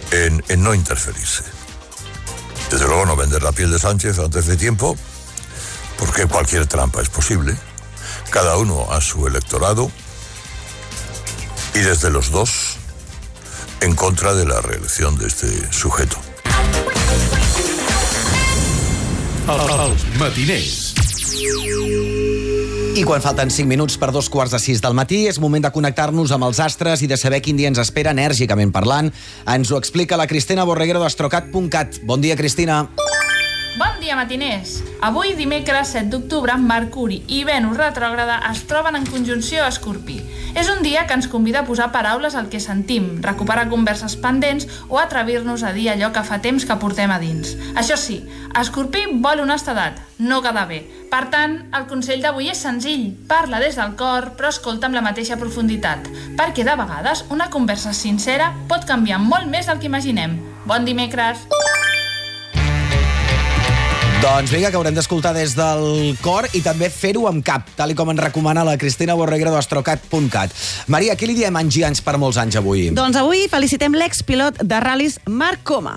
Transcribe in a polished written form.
en no interferirse. Desde luego no vender la piel de Sánchez antes de tiempo, porque cualquier trampa es posible. Cada uno a su electorado y desde los dos en contra de la reelección de este sujeto. Els matiners. I quan falten 5 minuts per 5:45 del matí, és moment de connectar-nos amb els astres i de saber quin dia ens espera enèrgicament parlant. Ens ho explica la Cristina Borreguero d'Astrocat.cat. Bon dia, Cristina. Bon dia, matiners. Avui, dimecres 7 d'octubre, Mercuri i Venus retrògrada es troben en conjunció a Escorpí. És un dia que ens convida a posar paraules al que sentim, recuperar converses pendents o atrevir-nos a dir allò que fa temps que portem a dins. Això sí, Escorpí vol honestedat, no quedar bé. Per tant, el consell d'avui és senzill. Parla des del cor, però escolta amb la mateixa profunditat, perquè de vegades una conversa sincera pot canviar molt més del que imaginem. Bon dimecres! Doncs vinga, que haurem d'escoltar des del cor i també fer-ho amb cap, tal com ens recomana la Cristina Borreguero d'Astrocat.cat. Maria, què li diem Angians per molts anys avui? Doncs avui felicitem l'expilot de ral·lis Marc Coma.